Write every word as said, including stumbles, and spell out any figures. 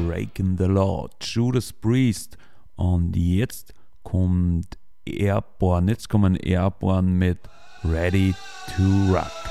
Breaking the Law, Judas Priest. Und jetzt kommt Airborne, jetzt kommen Airborne mit Ready to Rock.